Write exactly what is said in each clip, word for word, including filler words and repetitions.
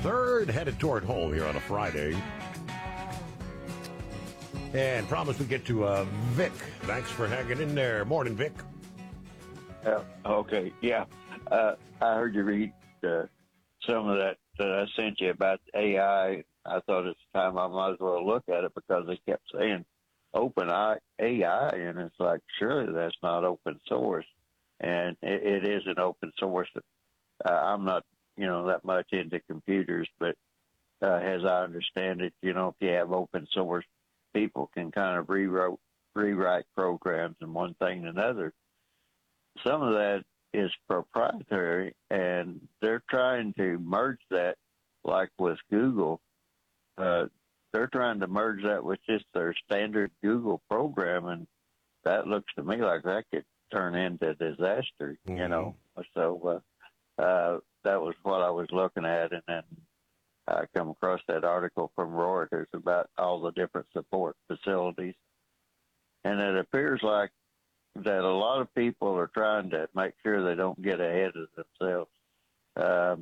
third, headed toward home here on a Friday. And promise we get to uh, Vic. Thanks for hanging in there. Morning, Vic. Uh, okay, yeah. Uh, I heard you read uh, some of that that I sent you about A I. I thought it's time I might as well look at it because they kept saying open A I, and it's like, surely that's not open source. And it, it isn't open source. Uh, I'm not, you know, that much into computers, but uh, as I understand it, you know, if you have open source, people can kind of rewrite, rewrite programs and one thing and another. Some of that is proprietary, and they're trying to merge that, like with Google. Uh, they're trying to merge that with just their standard Google program, and that looks to me like that could turn into disaster, mm-hmm. you know. So uh, uh, that was what I was looking at, and then I come across that article from Reuters about all the different support facilities. And it appears like that a lot of people are trying to make sure they don't get ahead of themselves. Um,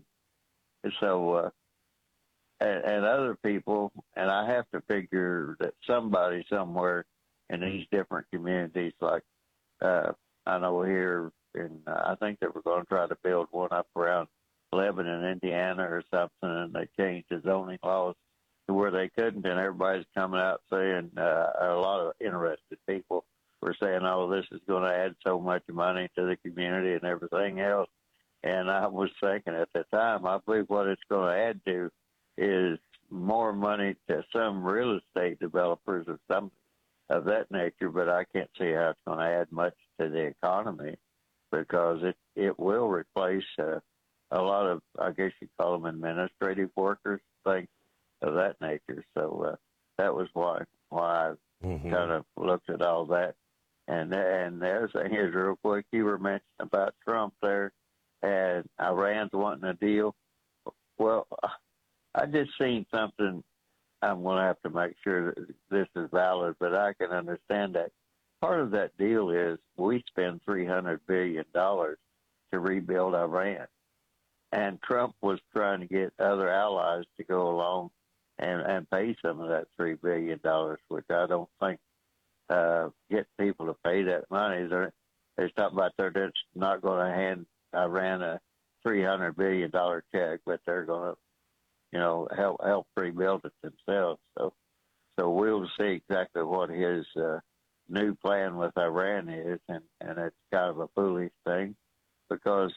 so, uh, and, and other people, and I have to figure that somebody somewhere in these different communities, like uh, I know here, in, uh, I think that we're going to try to build one up around Lebanon, Indiana or something, and they changed the zoning laws to where they couldn't, and everybody's coming out saying, uh, a lot of interested people were saying, oh, this is going to add so much money to the community and everything else. And I was thinking at the time, I believe what it's going to add to is more money to some real estate developers or something of that nature, but I can't see how it's going to add much to the economy because it, it will replace uh, a lot of, I guess you call them administrative workers, things of that nature. So uh, that was why why I mm-hmm. kind of looked at all that. And and the other thing is, real quick, you were mentioning about Trump there, and Iran's wanting a deal. Well, I just seen something. I'm going to have to make sure that this is valid, but I can understand that. Part of that deal is we spend three hundred billion dollars to rebuild Iran. And Trump was trying to get other allies to go along and, and pay some of that three billion dollars, which I don't think uh, get people to pay that money. They're, they're talking about they're just not going to hand Iran a three hundred billion dollars check, but they're going to, you know, help help rebuild it themselves. So, so we'll see exactly what his uh, new plan with Iran is, and, and it's kind of a foolish thing because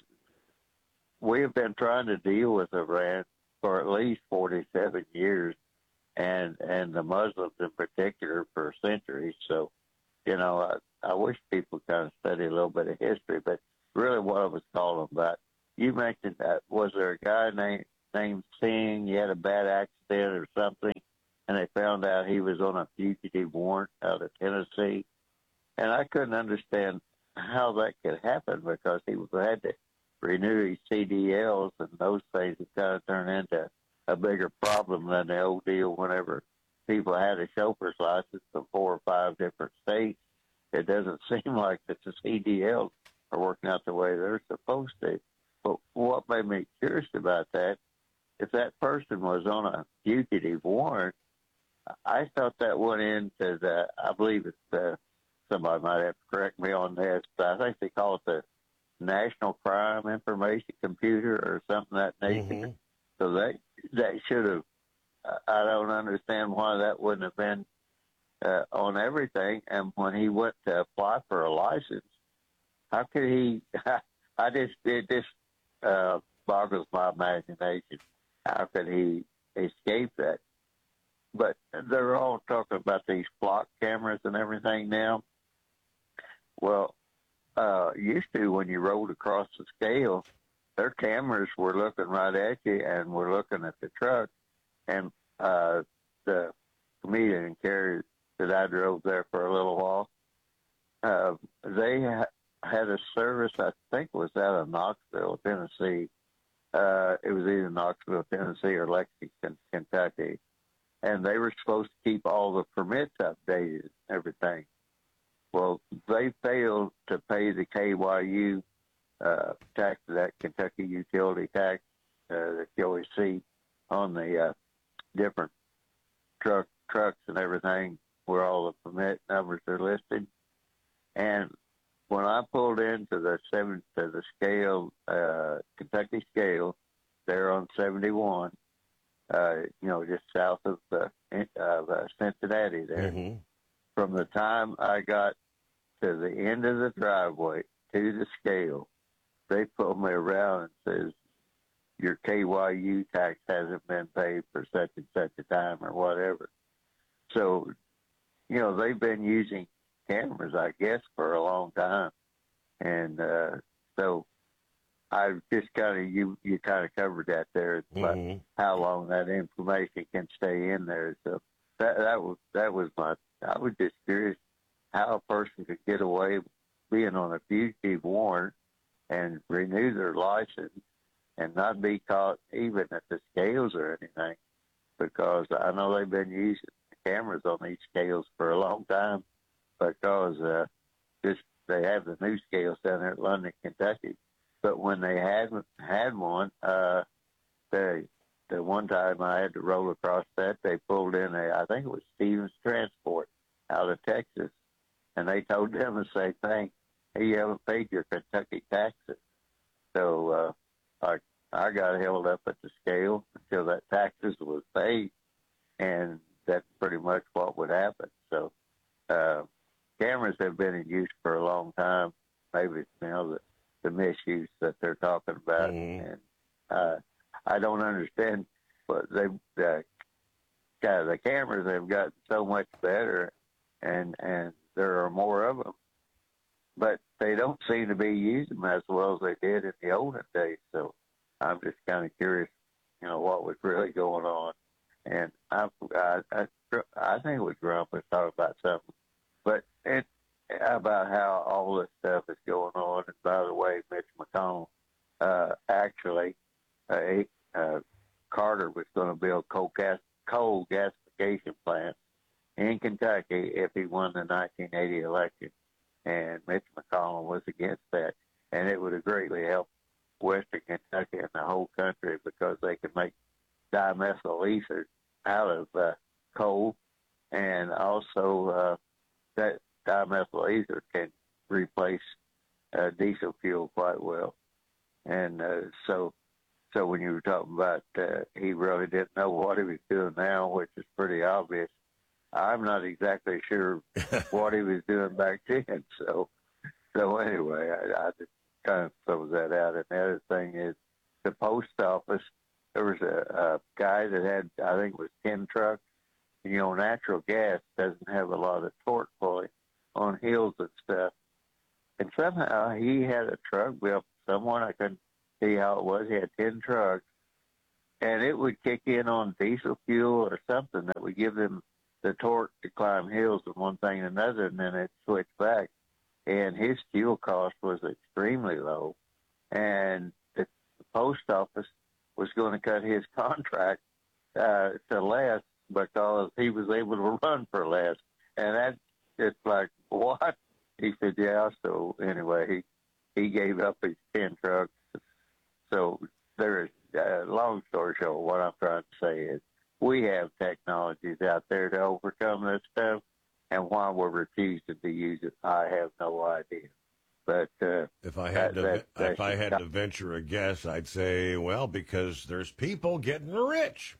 we have been trying to deal with Iran for at least forty-seven years, and and the Muslims in particular for centuries. So, you know, I, I wish people kind of study a little bit of history, but really what I was calling about, you mentioned that, was there a guy named, named Singh, he had a bad accident or something, and they found out he was on a fugitive warrant out of Tennessee, and I couldn't understand how that could happen because he had to renew his C D Ls, and those things have kind of turned into a bigger problem than the old deal whenever people had a chauffeur's license from four or five different states. It doesn't seem like that the C D Ls are working out the way they're supposed to. But what made me curious about that, if that person was on a fugitive warrant, I thought that went into the, I believe it's, uh, somebody might have to correct me on this, but I think they call it the National Crime Information Computer or something of that nature. Mm-hmm. So that that should have, I don't understand why that wouldn't have been uh, on everything. And when he went to apply for a license, how could he, I just, it just uh, boggles my imagination. How could he escape that? But they're all talking about these flock cameras and everything now. Well, Uh, used to, when you rolled across the scale, their cameras were looking right at you and were looking at the truck. And uh, the comedian and carrier that I drove there for a little while, uh, they ha- had a service, I think was out of Knoxville, Tennessee. Uh, it was either Knoxville, Tennessee or Lexington, Kentucky. And they were supposed to keep all the permits updated and everything. Well, they failed to pay the K Y U uh, tax, that Kentucky utility tax uh, that you always see on the uh, different truck trucks and everything where all the permit numbers are listed. And when I pulled into the seven to the scale, uh, Kentucky scale, there on seventy-one, uh, you know, just south of uh, of uh, Cincinnati there. Mm-hmm. From the time I got to the end of the driveway to the scale, they pulled me around and says, your K Y U tax hasn't been paid for such and such a time or whatever. So, you know, they've been using cameras, I guess, for a long time. And uh, so I just kind of, you, you kind of covered that there, about Mm-hmm. how long that information can stay in there. So that, that was, that was my, I was just curious how a person could get away being on a fugitive warrant and renew their license and not be caught even at the scales or anything, because I know they've been using cameras on these scales for a long time, because uh, just they have the new scales down there at London, Kentucky. But when they hadn't had one, uh, they, the one time I had to roll across that, they pulled in a, I think it was Stevens Transport out of Texas, and they told them the same thing. Hey, you haven't paid your Kentucky taxes. So uh, I I got held up at the scale until that taxes was paid, and that's pretty much what would happen. So uh, cameras have been in use for a long time. Maybe you know the, the misuse that they're talking about, Mm-hmm. and uh, I don't understand. But they uh, kind of the cameras have gotten so much better, and and there are more of them, but they don't seem to be using them as well as they did in the olden days. So I'm just kind of curious, you know, what was really going on. And I, I, I, I think it was Grump was talking about something, but it, about how all this stuff is going on. And by the way, Mitch McConnell, uh, actually, uh, he, uh, Carter was going to build coal gas, coal gasification plants in Kentucky if he won the nineteen eighty election. And Mitch McConnell was against that. And it would have greatly helped Western Kentucky and the whole country, because they could make dimethyl ether out of uh, coal, and also uh, that dimethyl ether can replace uh, diesel fuel quite well. And uh, so, so when you were talking about uh, he really didn't know what he was doing now, which is pretty obvious, I'm not exactly sure what he was doing back then. So, so anyway, I, I just kind of throws that out. And the other thing is the post office. There was a, a guy that had, I think it was ten trucks. You know, natural gas doesn't have a lot of torque pulling on hills and stuff. And somehow he had a truck built for someone. I couldn't see how it was. He had ten trucks, and it would kick in on diesel fuel or something that would give them the torque to climb hills and one thing and another, and then it switched back. And his fuel cost was extremely low. And the post office was going to cut his contract uh, to less because he was able to run for less. And that, it's like, what? He said, yeah. So anyway, he, he gave up his ten trucks. So there is, uh, long story short, what I'm trying to say is we have technologies out there to overcome this stuff, and why we're refusing to use it, I have no idea. But uh, if I had that, to, that, if I had to venture a guess, I'd say, well, because there's people getting rich.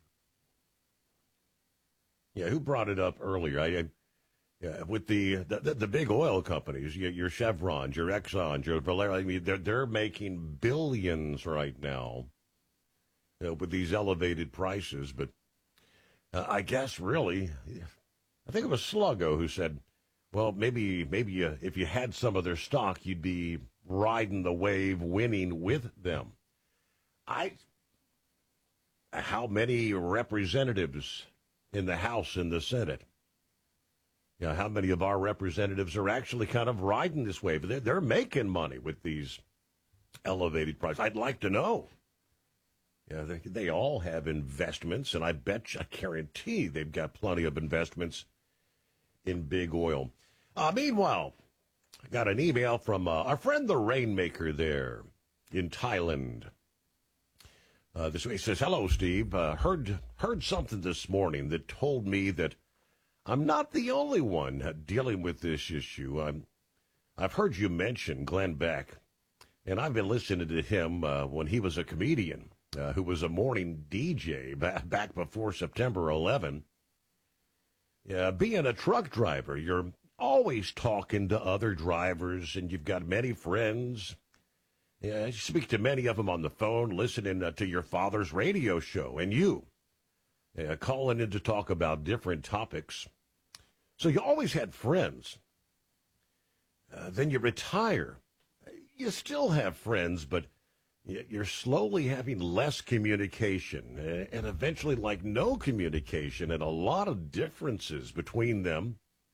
Yeah, who brought it up earlier? I, I yeah, with the, the the big oil companies, your, your Chevrons, your Exxons, your Valero. I mean, they're they're making billions right now, you know, with these elevated prices. But uh, I guess really, I think it was Sluggo who said, well, maybe maybe you, if you had some of their stock, you'd be riding the wave, winning with them. I, how many representatives in the House and the Senate? You know, how many of our representatives are actually kind of riding this wave? They're, they're making money with these elevated prices. I'd like to know. Yeah, they, they all have investments, and I bet you, I guarantee they've got plenty of investments in big oil. Uh, meanwhile, I got an email from uh, our friend the Rainmaker there in Thailand. uh, this week. He says, hello, Steve. Uh, heard, heard something this morning that told me that I'm not the only one dealing with this issue. I'm, I've heard you mention Glenn Beck, and I've been listening to him uh, when he was a comedian uh, who was a morning D J back, back before September eleventh. Uh, being a truck driver, you're always talking to other drivers, and you've got many friends. Yeah, you speak to many of them on the phone, listening uh, to your father's radio show, and you uh, calling in to talk about different topics. So you always had friends. Uh, then you retire. You still have friends, but you're slowly having less communication, and eventually like no communication, and a lot of differences between them.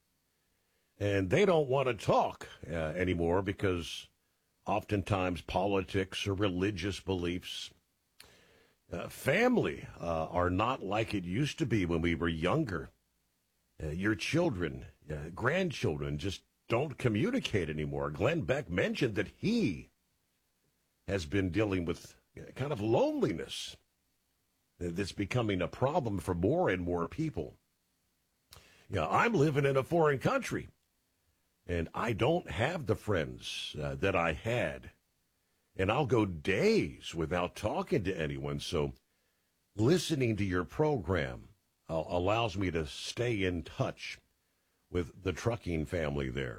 And they don't want to talk uh, anymore because oftentimes politics or religious beliefs, uh, family uh, are not like it used to be when we were younger. Uh, your children, uh, grandchildren just don't communicate anymore. Glenn Beck mentioned that he has been dealing with kind of loneliness that's becoming a problem for more and more people. Yeah, I'm living in a foreign country, and I don't have the friends uh, that I had, and I'll go days without talking to anyone. So listening to your program uh, allows me to stay in touch with the trucking family there.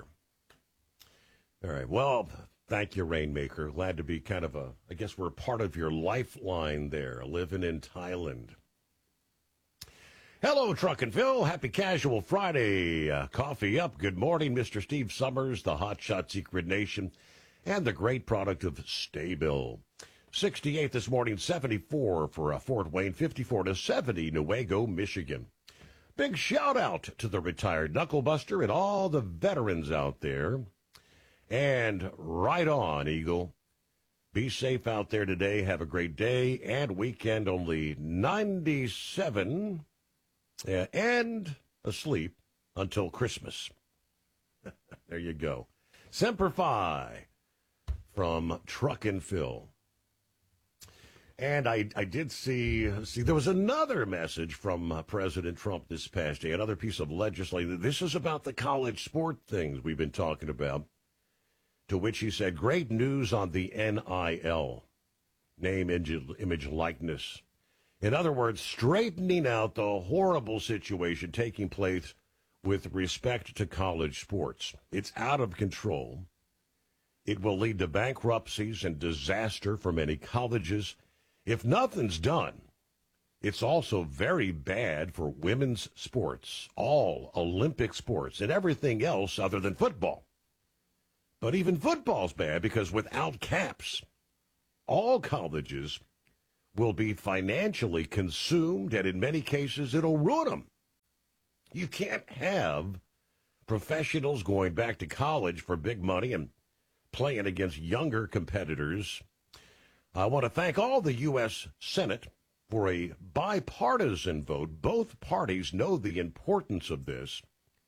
All right, well, thank you, Rainmaker. Glad to be kind of a, I guess we're part of your lifeline there, living in Thailand. Hello, Truck and Phil. Happy Casual Friday. Uh, coffee up. Good morning, Mister Steve Summers, the Hotshot Secret Nation, and the great product of Staybill. sixty-eight this morning, seventy-four for uh, Fort Wayne, fifty-four to seventy, Newaygo, Michigan. Big shout out to the retired Knucklebuster and all the veterans out there. And right on, Eagle. Be safe out there today. Have a great day and weekend. Only ninety-seven uh, and asleep until Christmas. There you go. Semper Fi from Truck and Phil. And I, I did see, see, there was another message from uh, President Trump this past day, another piece of legislation. This is about the college sport things we've been talking about, to which he said, great news on the N I L, name, image, image, likeness. In other words, straightening out the horrible situation taking place with respect to college sports. It's out of control. It will lead to bankruptcies and disaster for many colleges. If nothing's done, it's also very bad for women's sports, all Olympic sports, and everything else other than football. But even football's bad because without caps, all colleges will be financially consumed, and in many cases, it'll ruin them. You can't have professionals going back to college for big money and playing against younger competitors. I want to thank all the U S Senate for a bipartisan vote. Both parties know the importance of this.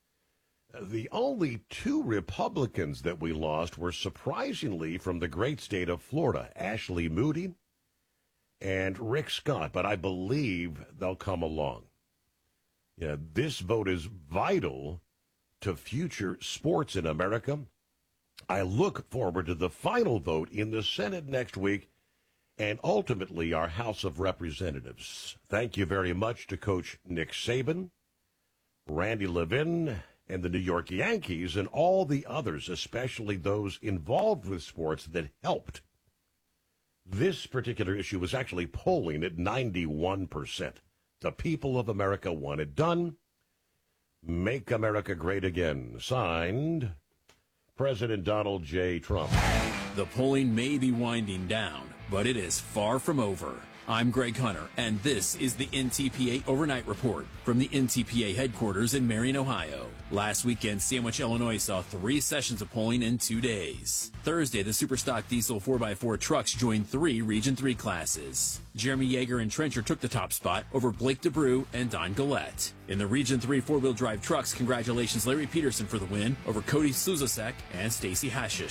The only two Republicans that we lost were surprisingly from the great state of Florida, Ashley Moody and Rick Scott, but I believe they'll come along. Yeah, this vote is vital to future sports in America. I look forward to the final vote in the Senate next week and ultimately our House of Representatives. Thank you very much to Coach Nick Saban, Randy Levin, and the New York Yankees, and all the others, especially those involved with sports, that helped. This particular issue was actually polling at ninety-one percent. The people of America want it done. Make America great again. Signed, President Donald J. Trump. The polling may be winding down, but it is far from over. I'm Greg Hunter, and this is the N T P A Overnight Report from the N T P A headquarters in Marion, Ohio. Last weekend, Sandwich, Illinois saw three sessions of polling in two days. Thursday, the Superstock Diesel four by four trucks joined three Region three classes. Jeremy Yeager and Trencher took the top spot over Blake DeBrew and Don Gillette. In the Region three four-wheel drive trucks, congratulations Larry Peterson for the win over Cody Suzasek and Stacy Hashish.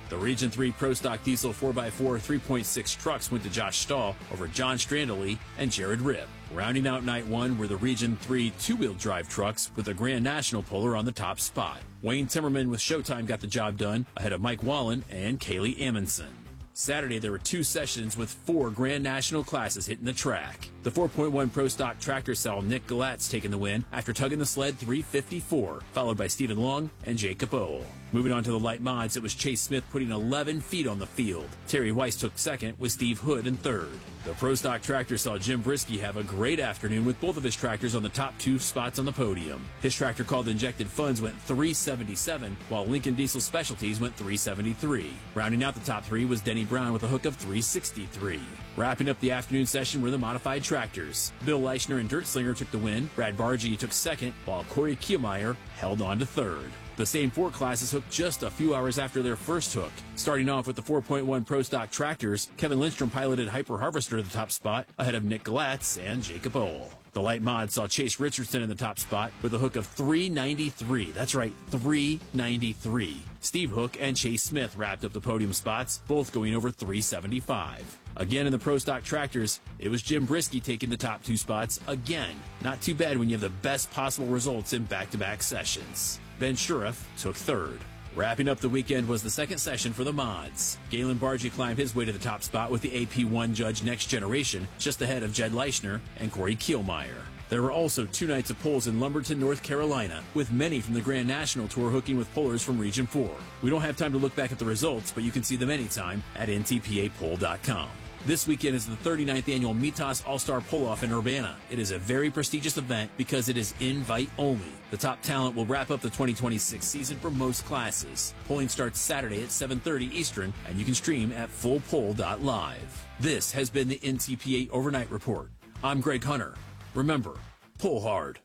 The Region three Pro Stock Diesel four by four three point six trucks went to Josh Stahl over John Strandley and Jared Ripp. Rounding out night one were the Region three two-wheel drive trucks with the Grand National puller on the top spot. Wayne Timmerman with Showtime got the job done ahead of Mike Wallen and Kaylee Amundsen. Saturday, there were two sessions with four Grand National classes hitting the track. The four point one Pro Stock tractor saw Nick Galatz taking the win after tugging the sled three fifty-four, followed by Stephen Long and Jacob Ohl. Moving on to the light mods, it was Chase Smith putting eleven feet on the field. Terry Weiss took second with Steve Hood in third. The Pro Stock tractor saw Jim Brisky have a great afternoon with both of his tractors on the top two spots on the podium. His tractor called Injected Funds went three seventy-seven, while Lincoln Diesel Specialties went three seventy-three. Rounding out the top three was Denny Brown with a hook of three sixty-three. Wrapping up the afternoon session were the modified tractors. Bill Leichner and Dirt Slinger took the win. Brad Bargy took second, while Corey Kielmeyer held on to third. The same four classes hooked just a few hours after their first hook. Starting off with the four point one Pro Stock tractors, Kevin Lindstrom piloted Hyper Harvester to the top spot ahead of Nick Galatz and Jacob Ohl. The light mod saw Chase Richardson in the top spot with a hook of three ninety-three. That's right, three ninety-three. Steve Hook and Chase Smith wrapped up the podium spots, both going over three seventy-five. Again in the Pro Stock tractors, it was Jim Brisky taking the top two spots again. Not too bad when you have the best possible results in back-to-back sessions. Ben Shuriff took third. Wrapping up the weekend was the second session for the mods. Galen Bargy climbed his way to the top spot with the A P one Judge Next Generation, just ahead of Jed Leichner and Corey Kielmeyer. There were also two nights of pulls in Lumberton, North Carolina, with many from the Grand National Tour hooking with pullers from Region four. We don't have time to look back at the results, but you can see them anytime at N T P A poll dot com. This weekend is the thirty-ninth annual Mitas All-Star Pull-Off in Urbana. It is a very prestigious event because it is invite only. The top talent will wrap up the twenty twenty-six season for most classes. Polling starts Saturday at seven thirty Eastern, and you can stream at full poll dot live. This has been the N T P A Overnight Report. I'm Greg Hunter. Remember, pull hard.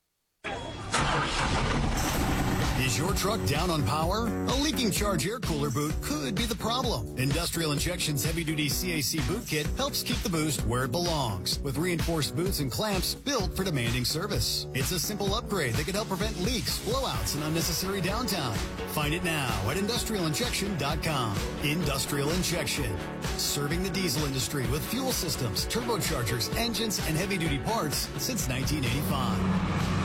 Is your truck down on power? A leaking charge air cooler boot could be the problem. Industrial Injection's heavy-duty C A C boot kit helps keep the boost where it belongs, with reinforced boots and clamps built for demanding service. It's a simple upgrade that can help prevent leaks, blowouts, and unnecessary downtime. Find it now at industrial injection dot com. Industrial Injection, serving the diesel industry with fuel systems, turbochargers, engines, and heavy-duty parts since nineteen eighty-five.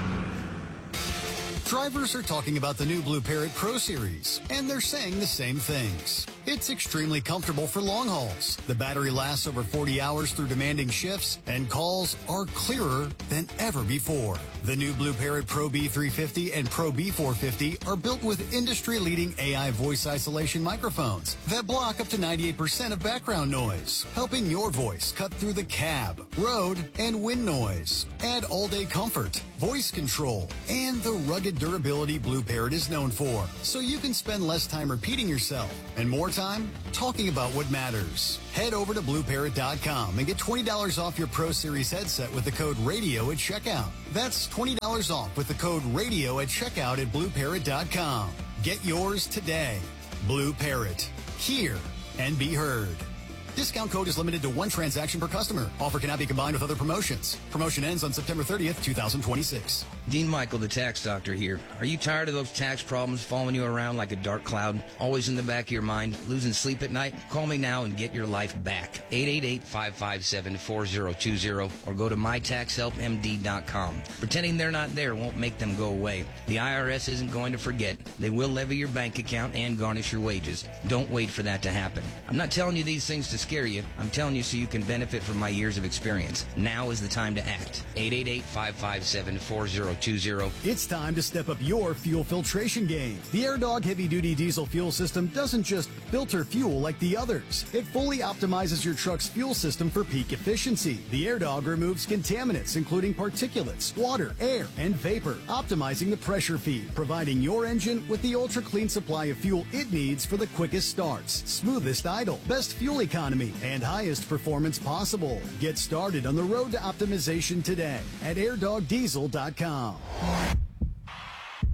Drivers are talking about the new Blue Parrot Pro Series, and they're saying the same things. It's extremely comfortable for long hauls. The battery lasts over forty hours through demanding shifts, and calls are clearer than ever before. The new Blue Parrot Pro B three fifty and Pro B four fifty are built with industry-leading A I voice isolation microphones that block up to ninety-eight percent of background noise, helping your voice cut through the cab, road, and wind noise. Add all-day comfort, voice control, and the rugged durability Blue Parrot is known for, so you can spend less time repeating yourself and more time talking about what matters. Head over to blue parrot dot com and get twenty dollars off your Pro Series headset with the code RADIO at checkout. That's twenty dollars off with the code RADIO at checkout at blue parrot dot com. Get yours today. Blue Parrot. Hear and be heard. Discount code is limited to one transaction per customer. Offer cannot be combined with other promotions. Promotion ends on September thirtieth, two thousand twenty-six. Dean Michael, the tax doctor here. Are you tired of those tax problems following you around like a dark cloud, always in the back of your mind, losing sleep at night? Call me now and get your life back. eight eight eight, five five seven, four zero two zero or go to my tax help M D dot com. Pretending they're not there won't make them go away. The I R S isn't going to forget. They will levy your bank account and garnish your wages. Don't wait for that to happen. I'm not telling you these things to scare you. I'm telling you so you can benefit from my years of experience. Now is the time to act. eight eight eight, five five seven, four zero two zero. It's time to step up your fuel filtration game. The AirDog heavy-duty diesel fuel system doesn't just filter fuel like the others. It fully optimizes your truck's fuel system for peak efficiency. The AirDog removes contaminants, including particulates, water, air, and vapor, optimizing the pressure feed, providing your engine with the ultra-clean supply of fuel it needs for the quickest starts, smoothest idle, best fuel economy, and highest performance possible. Get started on the road to optimization today at air dog diesel dot com.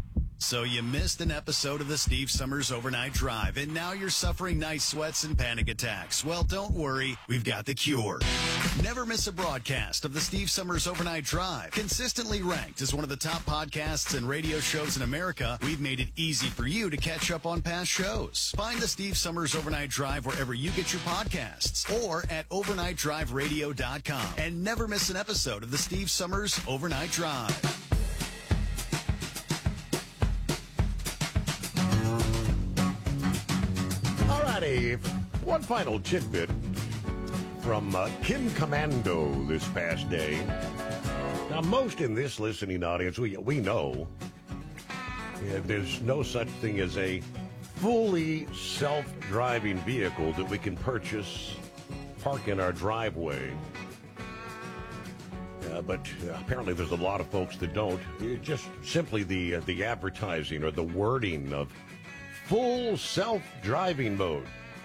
So you missed an episode of the Steve Summers Overnight Drive, and now you're suffering night sweats and panic attacks. Well, don't worry. We've got the cure. Never miss a broadcast of the Steve Summers Overnight Drive. Consistently ranked as one of the top podcasts and radio shows in America, we've made it easy for you to catch up on past shows. Find the Steve Summers Overnight Drive wherever you get your podcasts or at overnight drive radio dot com. And never miss an episode of the Steve Summers Overnight Drive. One final tidbit from uh, Kim Commando this past day. Now, most in this listening audience, we, we know yeah, there's no such thing as a fully self-driving vehicle that we can purchase, park in our driveway. Uh, but uh, apparently there's a lot of folks that don't. It's just simply the, uh, the advertising or the wording of full self-driving mode.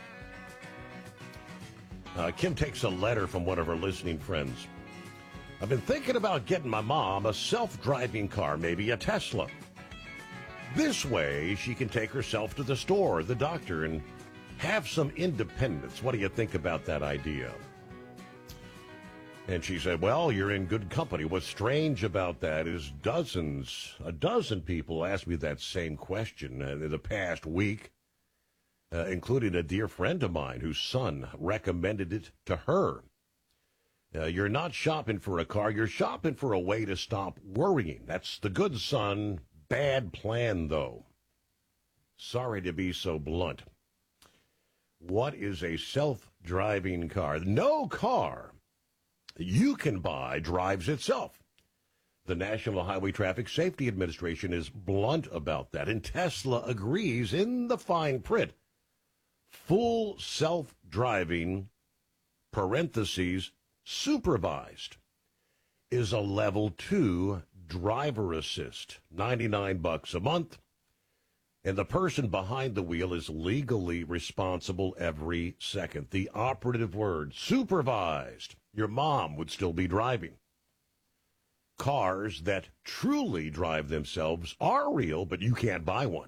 Uh, Kim takes a letter from one of her listening friends. I've been thinking about getting my mom a self-driving car, maybe a Tesla. This way, she can take herself to the store or the doctor and have some independence. What do you think about that idea? And she said, well, you're in good company. What's strange about that is dozens, a dozen people asked me that same question in the past week. Uh, including a dear friend of mine whose son recommended it to her. Uh, you're not shopping for a car. You're shopping for a way to stop worrying. That's the good son. Bad plan, though. Sorry to be so blunt. What is a self-driving car? No car you can buy drives itself. The National Highway Traffic Safety Administration is blunt about that, and Tesla agrees in the fine print. Full self-driving, parentheses, supervised, is a level two driver assist, ninety-nine bucks a month, and the person behind the wheel is legally responsible every second. The operative word, supervised. Your mom would still be driving. Cars that truly drive themselves are real, but you can't buy one.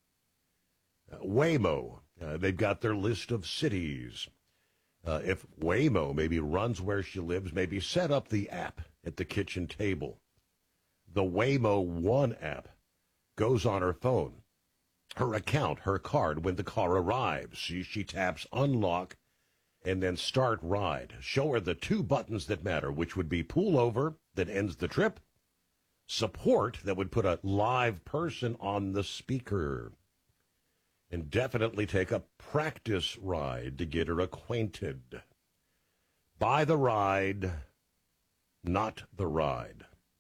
Uh, Waymo. Uh, they've got their list of cities. Uh, if Waymo maybe runs where she lives, maybe set up the app at the kitchen table. The Waymo One app goes on her phone, her account, her card. When the car arrives, she, she taps unlock and then start ride. Show her the two buttons that matter, which would be pull over that ends the trip, support that would put a live person on the speaker, and definitely take a practice ride to get her acquainted. Buy the ride, not the ride.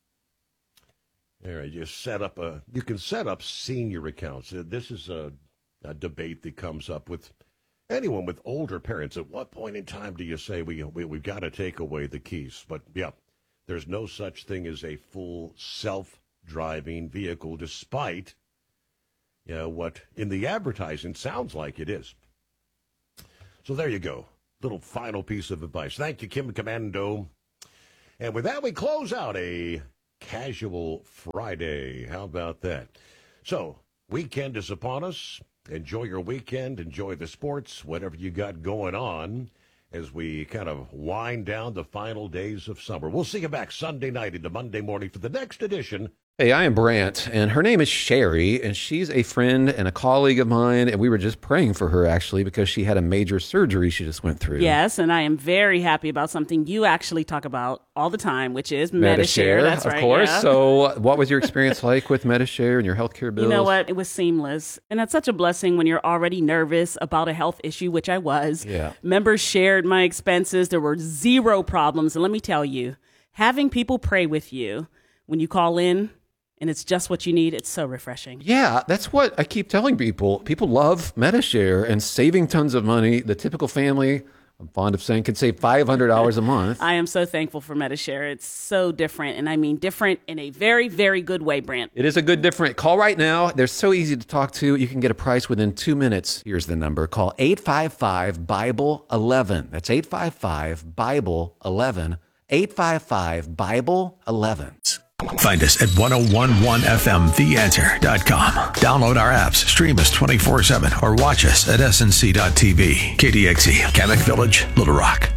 There, you set up a. You can set up senior accounts. This is a, a debate that comes up with anyone with older parents. At what point in time do you say we, we we've got to take away the keys? But yeah, there's no such thing as a full self-driving vehicle, despite. You know, what in the advertising sounds like it is. So there you go. Little final piece of advice. Thank you, Kim Commando. And with that, we close out a casual Friday. How about that? So, weekend is upon us. Enjoy your weekend. Enjoy the sports, whatever you got going on, as we kind of wind down the final days of summer. We'll see you back Sunday night into Monday morning for the next edition. Hey, I am Brant, and her name is Sherry, and she's a friend and a colleague of mine, and we were just praying for her, actually, because she had a major surgery she just went through. Yes, and I am very happy about something you actually talk about all the time, which is Medi-Share. Medi-Share, That's of right, course. yeah. So what was your experience like with Medi-Share and your healthcare bills? You know what? It was seamless, and that's such a blessing when you're already nervous about a health issue, which I was. Yeah. Members shared my expenses. There were zero problems, and let me tell you, having people pray with you when you call in, and it's just what you need. It's so refreshing. Yeah, that's what I keep telling people. People love Medi-Share and saving tons of money. The typical family, I'm fond of saying, can save five hundred dollars a month. I am so thankful for Medi-Share. It's so different, and I mean different in a very, very good way, Brant. It is a good different. Call right now. They're so easy to talk to. You can get a price within two minutes. Here's the number. Call eight five five, Bible eleven. That's eight five five, Bible eleven. eight five five, Bible eleven. Find us at ten eleven F M the answer dot com. Download our apps, stream us twenty-four seven, or watch us at S N C dot T V. K D X E, Kamek Village, Little Rock.